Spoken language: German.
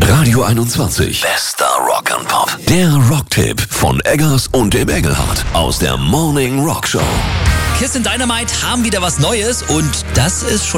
Radio 21. Bester Rock and Pop. Der Rocktipp von Eggers und dem Engelhardt aus der Morning Rock Show. Kiss and Dynamite haben wieder was Neues und das ist schon